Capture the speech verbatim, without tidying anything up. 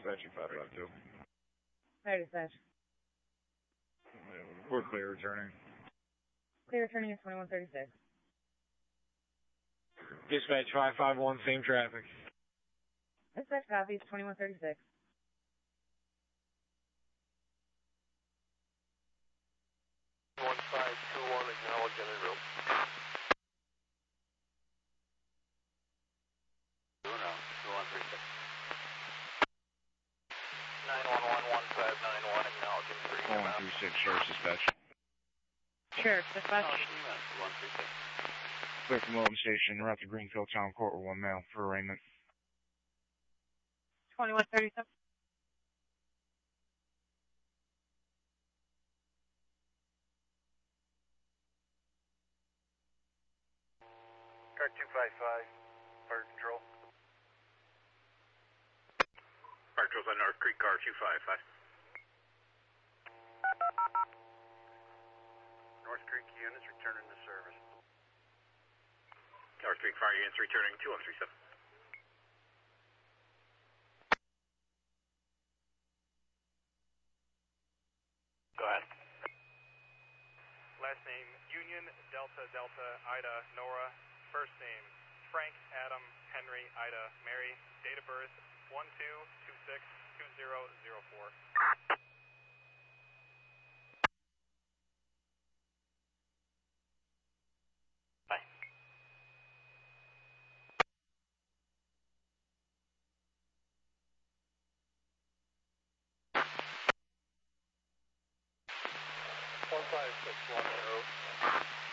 dispatch five five two. Fire dispatch. We're clear returning. Clear returning is twenty-one thirty-six. Dispatch five five one, same traffic. Dispatch copies, twenty-one thirty-six. one five two one, acknowledge any room. twenty-one thirty-six. nine one one, one five nine one, acknowledging three. one three six, Sheriff's Dispatch. Sheriff, dispatch. one three six. Clear from Wilton Station, route to Greenfield Town Court with one male for arraignment. twenty-one thirty-seven. Car two five five, Fire Control. Fire Control's on North Creek, car two five five. North Creek units returning to service. North Creek fire units returning two one three seven. Go ahead. Last name, Union, Delta, Delta, Ida, Nora. First name, Frank, Adam, Henry, Ida, Mary. Date of birth, one two two six two zero zero four. Bye. one five six one zero.